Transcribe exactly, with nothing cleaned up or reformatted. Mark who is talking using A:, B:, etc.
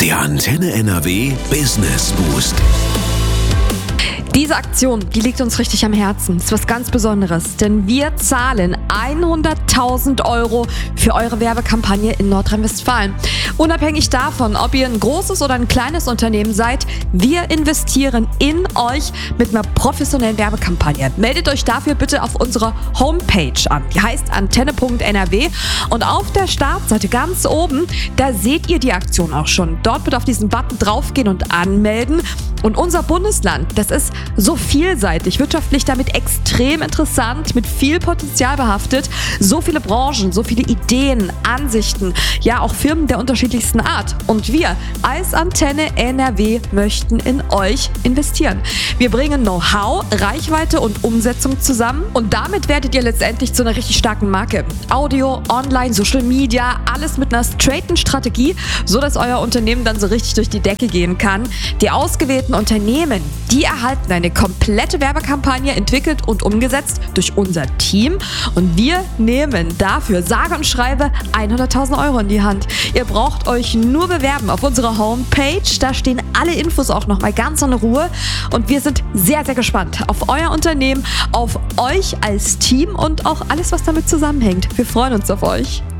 A: Der Antenne N R W Business Boost.
B: Diese Aktion, die liegt uns richtig am Herzen. Das ist was ganz Besonderes, denn wir zahlen hunderttausend Euro für eure Werbekampagne in Nordrhein-Westfalen. Unabhängig davon, ob ihr ein großes oder ein kleines Unternehmen seid, wir investieren in euch mit einer professionellen Werbekampagne. Meldet euch dafür bitte auf unserer Homepage an. Die heißt antenne punkt n r w und auf der Startseite ganz oben, da seht ihr die Aktion auch schon. Dort bitte auf diesen Button draufgehen und anmelden. Und unser Bundesland, das ist so vielseitig, wirtschaftlich damit extrem interessant, mit viel Potenzial behaftet. So viele Branchen, so viele Ideen, Ansichten, ja auch Firmen der unterschiedlichsten Art. Und wir als Antenne N R W möchten in euch investieren. Wir bringen Know-how, Reichweite und Umsetzung zusammen und damit werdet ihr letztendlich zu einer richtig starken Marke. Audio, Online, Social Media, alles mit einer straighten Strategie, so dass euer Unternehmen dann so richtig durch die Decke gehen kann. Die ausgewählten Unternehmen, die erhalten eine komplette Werbekampagne entwickelt und umgesetzt durch unser Team und wir nehmen dafür sage und schreibe hunderttausend Euro in die Hand. Ihr braucht euch nur bewerben auf unserer Homepage, da stehen alle Infos auch nochmal ganz in Ruhe und wir sind sehr, sehr gespannt auf euer Unternehmen, auf euch als Team und auch alles, was damit zusammenhängt. Wir freuen uns auf euch.